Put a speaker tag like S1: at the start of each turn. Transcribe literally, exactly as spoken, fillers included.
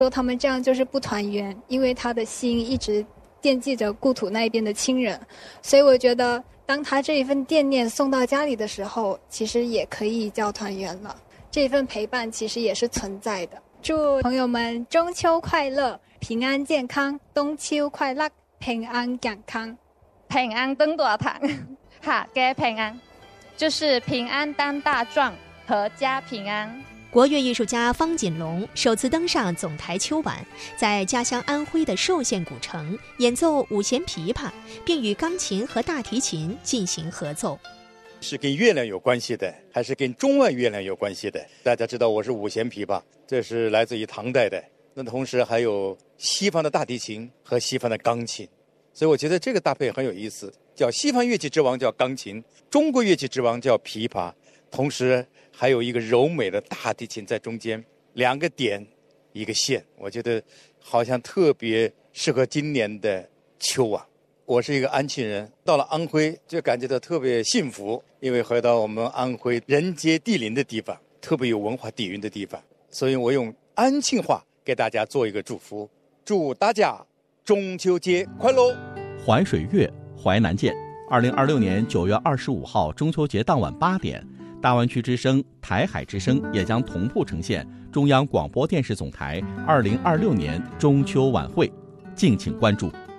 S1: 说他们这样就是不团圆，因为他的心一直惦记着故土那边的亲人，所以我觉得当他这一份惦念送到家里的时候，其实也可以叫团圆了。这份陪伴其实也是存在的。祝朋友们中秋快乐，平安健康，冬秋快乐，平安健康，
S2: 平安登大堂，哈嘅平安，就是平安当大壮，阖家平安。
S3: 国乐艺术家方锦龙首次登上总台秋晚，在家乡安徽的寿县古城演奏五弦琵琶，并与钢琴和大提琴进行合奏。
S4: 是跟月亮有关系的，还是跟中外月亮有关系的？大家知道我是五弦琵琶，这是来自于唐代的，那同时还有西方的大提琴和西方的钢琴，所以我觉得这个搭配很有意思，叫西方乐器之王叫钢琴，中国乐器之王叫琵琶，同时还有一个柔美的大提琴在中间，两个点一个线，我觉得好像特别适合今年的秋啊。我是一个安庆人，到了安徽就感觉到特别幸福，因为回到我们安徽人杰地灵的地方，特别有文化底蕴的地方，所以我用安庆话给大家做一个祝福，祝大家中秋节快乐。
S5: 淮水月，淮南见。二零二六年九月二十五号中秋节当晚八点，大湾区之声、台海之声也将同步呈现中央广播电视总台二零二六年中秋晚会，敬请关注。